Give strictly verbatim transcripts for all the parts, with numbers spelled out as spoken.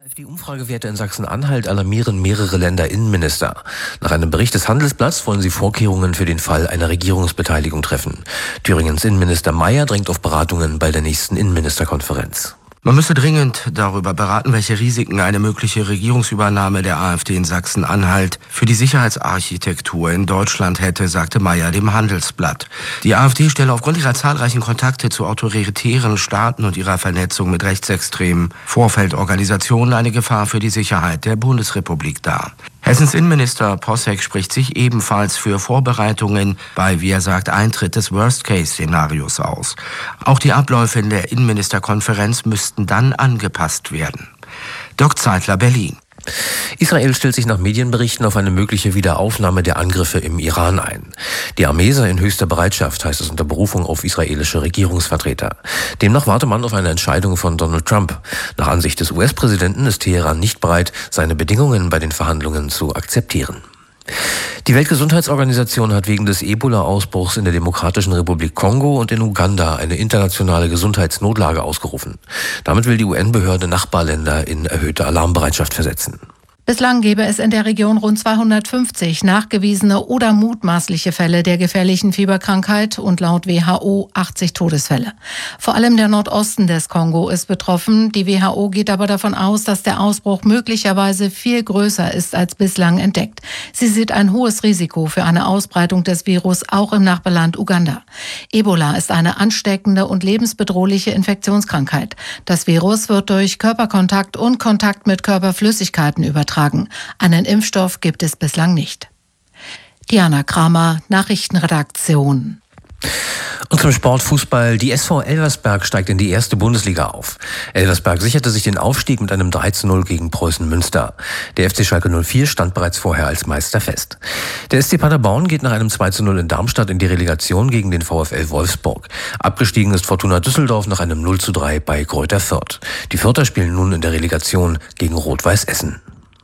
Die Umfragewerte in Sachsen-Anhalt alarmieren mehrere Länder-Innenminister. Nach einem Bericht des Handelsblatts wollen sie Vorkehrungen für den Fall einer Regierungsbeteiligung treffen. Thüringens Innenminister Mayer drängt auf Beratungen bei der nächsten Innenministerkonferenz. Man müsse dringend darüber beraten, welche Risiken eine mögliche Regierungsübernahme der AfD in Sachsen-Anhalt für die Sicherheitsarchitektur in Deutschland hätte, sagte Mayer dem Handelsblatt. Die AfD stelle aufgrund ihrer zahlreichen Kontakte zu autoritären Staaten und ihrer Vernetzung mit rechtsextremen Vorfeldorganisationen eine Gefahr für die Sicherheit der Bundesrepublik dar. Hessens Innenminister Posseck spricht sich ebenfalls für Vorbereitungen bei, wie er sagt, Eintritt des Worst-Case-Szenarios aus. Auch die Abläufe in der Innenministerkonferenz müssten dann angepasst werden. Dirk Zeitler, Berlin. Israel stellt sich nach Medienberichten auf eine mögliche Wiederaufnahme der Angriffe im Iran ein. Die Armee sei in höchster Bereitschaft, heißt es unter Berufung auf israelische Regierungsvertreter. Demnach warte man auf eine Entscheidung von Donald Trump. Nach Ansicht des U S-Präsidenten ist Teheran nicht bereit, seine Bedingungen bei den Verhandlungen zu akzeptieren. Die Weltgesundheitsorganisation hat wegen des Ebola-Ausbruchs in der Demokratischen Republik Kongo und in Uganda eine internationale Gesundheitsnotlage ausgerufen. Damit will die U N-Behörde Nachbarländer in erhöhte Alarmbereitschaft versetzen. Bislang gäbe es in der Region rund zweihundertfünfzig nachgewiesene oder mutmaßliche Fälle der gefährlichen Fieberkrankheit und laut W H O achtzig Todesfälle. Vor allem der Nordosten des Kongo ist betroffen. Die W H O geht aber davon aus, dass der Ausbruch möglicherweise viel größer ist als bislang entdeckt. Sie sieht ein hohes Risiko für eine Ausbreitung des Virus auch im Nachbarland Uganda. Ebola ist eine ansteckende und lebensbedrohliche Infektionskrankheit. Das Virus wird durch Körperkontakt und Kontakt mit Körperflüssigkeiten übertragen. Einen Impfstoff gibt es bislang nicht. Diana Kramer, Nachrichtenredaktion. Und zum Sport Fußball. Die S V Elversberg steigt in die erste Bundesliga auf. Elversberg sicherte sich den Aufstieg mit einem drei zu null gegen Preußen Münster. Der F C Schalke null vier stand bereits vorher als Meister fest. Der S C Paderborn geht nach einem zwei zu null in Darmstadt in die Relegation gegen den VfL Wolfsburg. Abgestiegen ist Fortuna Düsseldorf nach einem null zu drei bei Greuther Fürth. Die Fürther spielen nun in der Relegation gegen Rot-Weiß Essen.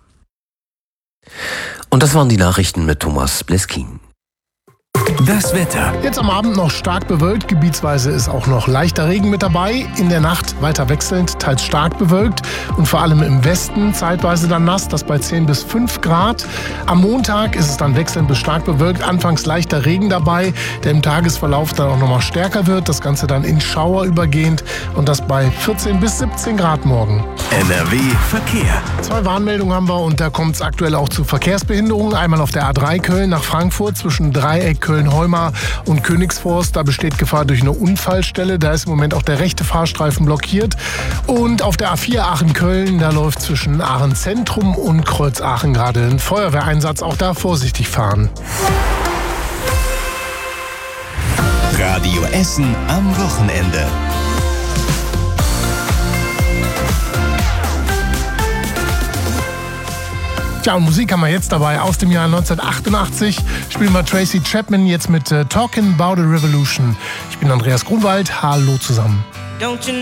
Und das waren die Nachrichten mit Thomas Bleskin. Das Wetter. Jetzt am Abend noch stark bewölkt, gebietsweise ist auch noch leichter Regen mit dabei. In der Nacht weiter wechselnd, teils stark bewölkt und vor allem im Westen zeitweise dann nass, das bei zehn bis fünf Grad. Am Montag ist es dann wechselnd bis stark bewölkt, anfangs leichter Regen dabei, der im Tagesverlauf dann auch nochmal stärker wird. Das Ganze dann in Schauer übergehend und das bei vierzehn bis siebzehn Grad morgen. N R W Verkehr. Zwei Warnmeldungen haben wir und da kommt es aktuell auch zu Verkehrsbehinderungen. Einmal auf der A drei Köln nach Frankfurt zwischen Dreieck Köln-Heumar und Königsforst. Da besteht Gefahr durch eine Unfallstelle. Da ist im Moment auch der rechte Fahrstreifen blockiert. Und auf der A vier Aachen-Köln, da läuft zwischen Aachen-Zentrum und Kreuz-Aachen gerade ein Feuerwehreinsatz. Auch da vorsichtig fahren. Radio Essen am Wochenende. Tja, und Musik haben wir jetzt dabei. Aus dem Jahr neunzehnhundertachtundachtzig spielen wir Tracy Chapman jetzt mit äh, Talking About a Revolution. Ich bin Andreas Grunwald. Hallo zusammen. Don't you